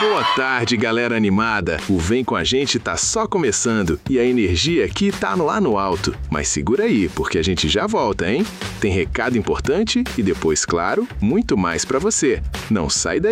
Boa tarde, galera animada. O Vem Com a Gente tá só começando e a energia aqui tá lá no alto. Mas segura aí, porque a gente já volta, hein? Tem recado importante e depois, claro, muito mais pra você. Não sai daí.